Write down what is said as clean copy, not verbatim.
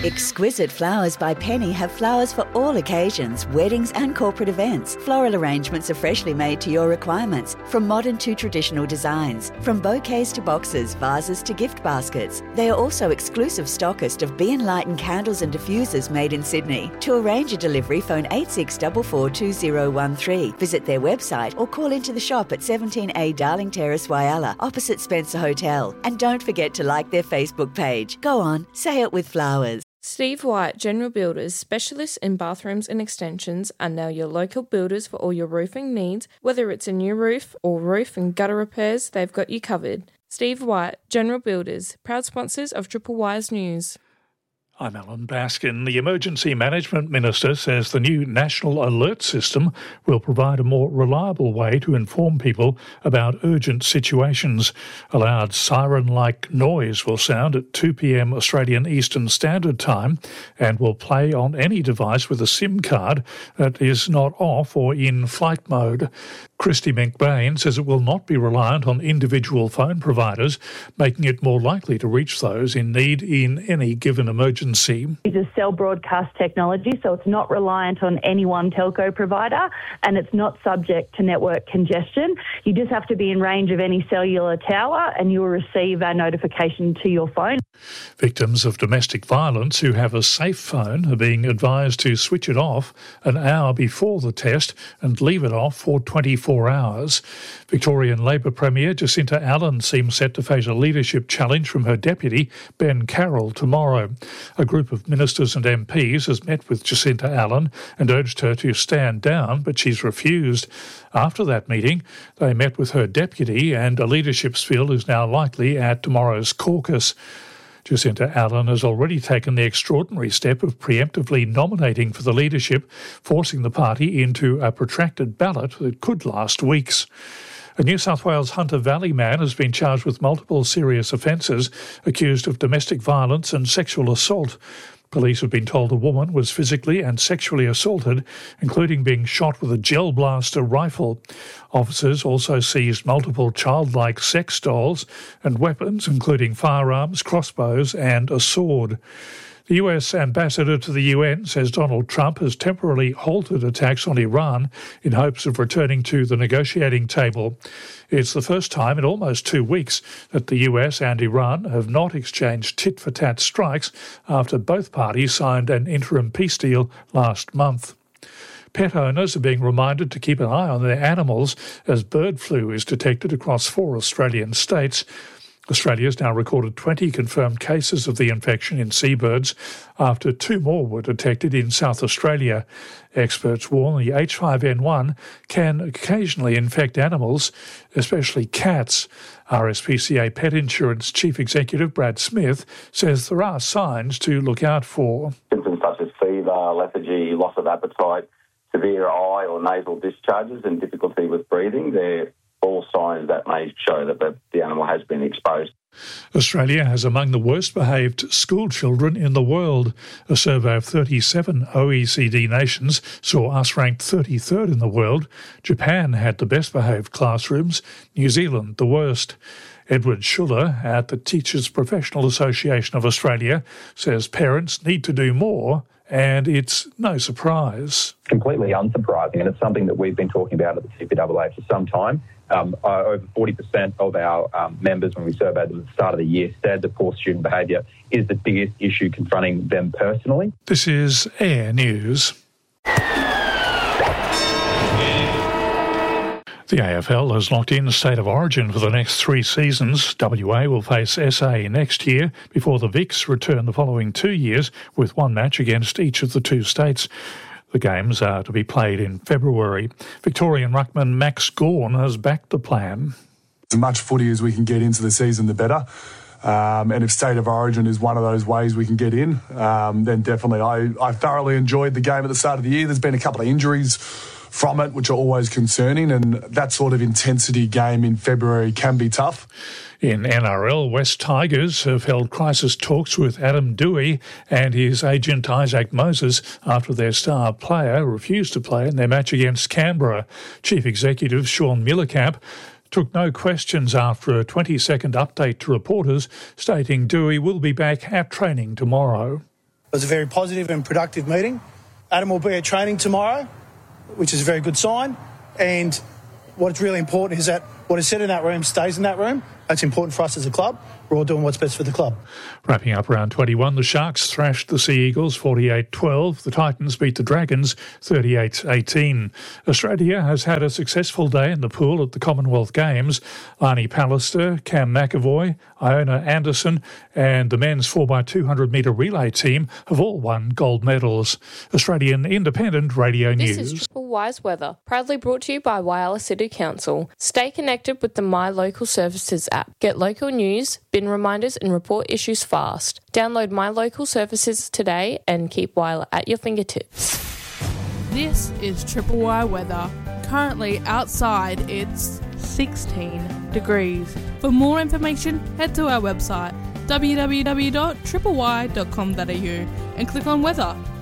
Exquisite Flowers by Penny have flowers for all occasions, weddings and corporate events. Floral arrangements are freshly made to your requirements, from modern to traditional designs. From bouquets to boxes, vases to gift baskets. They are also exclusive stockist of Be Enlightened candles and diffusers made in Sydney. To arrange a delivery, phone 86442013. Visit their website or call into the shop at 17A Darling Terrace, Whyalla, opposite Spencer Hotel. And don't forget to like their Facebook page. Go on, say it with flowers. Steve White General Builders, specialists in bathrooms and extensions, are now your local builders for all your roofing needs. Whether it's a new roof or roof and gutter repairs, they've got you covered. Steve White General Builders, proud sponsors of Triple Wise News. I'm Alan Baskin. The Emergency Management Minister says the new National Alert System will provide a more reliable way to inform people about urgent situations. A loud siren-like noise will sound at 2 p.m. Australian Eastern Standard Time and will play on any device with a SIM card that is not off or in flight mode. Christy McBain says it will not be reliant on individual phone providers, making it more likely to reach those in need in any given emergency. It's a cell broadcast technology, so it's not reliant on any one telco provider and it's not subject to network congestion. You just have to be in range of any cellular tower and you will receive a notification to your phone. Victims of domestic violence who have a safe phone are being advised to switch it off an hour before the test and leave it off for 24 hours. Victorian Labor Premier Jacinta Allen seems set to face a leadership challenge from her deputy, Ben Carroll, tomorrow. A group of ministers and MPs has met with Jacinta Allen and urged her to stand down, but she's refused. After that meeting, they met with her deputy, and a leadership spill is now likely at tomorrow's caucus. Jacinta Allen has already taken the extraordinary step of preemptively nominating for the leadership, forcing the party into a protracted ballot that could last weeks. A New South Wales Hunter Valley man has been charged with multiple serious offences, accused of domestic violence and sexual assault. Police have been told a woman was physically and sexually assaulted, including being shot with a gel blaster rifle. Officers also seized multiple childlike sex dolls and weapons, including firearms, crossbows and a sword. The US ambassador to the UN says Donald Trump has temporarily halted attacks on Iran in hopes of returning to the negotiating table. It's the first time in almost 2 weeks that the US and Iran have not exchanged tit-for-tat strikes after both parties signed an interim peace deal last month. Pet owners are being reminded to keep an eye on their animals as bird flu is detected across 4 Australian states. Australia has now recorded 20 confirmed cases of the infection in seabirds after 2 more were detected in South Australia. Experts warn the H5N1 can occasionally infect animals, especially cats. RSPCA Pet Insurance Chief Executive Brad Smith says there are signs to look out for. Symptoms such as fever, lethargy, loss of appetite, severe eye or nasal discharges and difficulty with breathing, they're all signs that may show that the animal has been exposed. Australia has among the worst behaved school children in the world. A survey of 37 OECD nations saw us ranked 33rd in the world. Japan had the best behaved classrooms, New Zealand the worst. Edward Schuller at the Teachers Professional Association of Australia says parents need to do more, and it's no surprise. Completely unsurprising, and it's something that we've been talking about at the CPAA for some time. Over 40% of our members, when we surveyed them at the start of the year, said that poor student behaviour is the biggest issue confronting them personally. This is Air News. The AFL has locked in a state of origin for the next 3 seasons. WA will face SA next year before the Vics return the following 2 years with 1 match against each of the 2 states. The games are to be played in February. Victorian ruckman Max Gawn has backed the plan. As much footy as we can get into the season, the better. And if state of origin is one of those ways we can get in, then definitely. I thoroughly enjoyed the game at the start of the year. There's been a couple of injuries from it, which are always concerning, and that sort of intensity game in February can be tough. In NRL, West Tigers have held crisis talks with Adam Doueihi and his agent Isaac Moses after their star player refused to play in their match against Canberra. Chief Executive Sean Millercamp took no questions after a 20-second update to reporters, stating Doueihi will be back at training tomorrow. It was a very positive and productive meeting. Adam will be at training tomorrow, which is a very good sign. And what's really important is that what is said in that room stays in that room. That's important for us as a club. We're all doing what's best for the club. Wrapping up round 21, the Sharks thrashed the Sea Eagles 48-12. The Titans beat the Dragons 38-18. Australia has had a successful day in the pool at the Commonwealth Games. Arnie Pallister, Cam McAvoy, Iona Anderson and the men's 4x200-metre relay team have all won gold medals. Australian Independent Radio News. This is Triple Y's weather, proudly brought to you by Whyalla City Council. Stay connected with the My Local Services app. Get local news, bin reminders and report issues fast. Download My Local Services today and keep Whyalla at your fingertips. This is Triple Y weather. Currently outside it's 16 degrees. For more information, head to our website www.tripley.com.au and click on weather.